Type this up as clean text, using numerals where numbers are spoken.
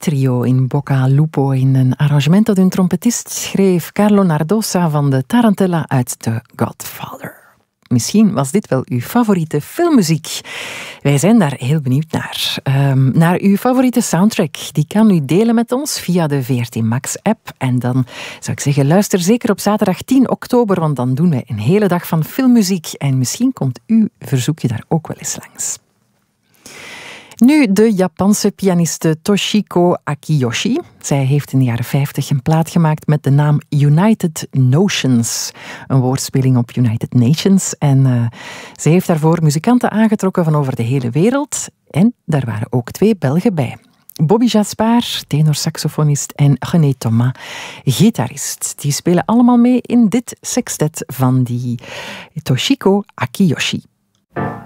trio in Bocca Lupo in een arrangement dat hun trompetist schreef, Carlo Nardosa van de Tarantella uit The Godfather. Misschien was dit wel uw favoriete filmmuziek. Wij zijn daar heel benieuwd naar. Naar uw favoriete soundtrack. Die kan u delen met ons via de VRT Max-app. En dan zou ik zeggen, luister zeker op zaterdag 10 oktober, want dan doen wij een hele dag van filmmuziek. En misschien komt uw verzoekje daar ook wel eens langs. Nu de Japanse pianiste Toshiko Akiyoshi. Zij heeft in de jaren 50 een plaat gemaakt met de naam United Notions. Een woordspeling op United Nations. En zij heeft daarvoor muzikanten aangetrokken van over de hele wereld. En daar waren ook 2 Belgen bij. Bobby Jaspar, tenorsaxofonist, en René Thomas, gitarist. Die spelen allemaal mee in dit sextet van die Toshiko Akiyoshi.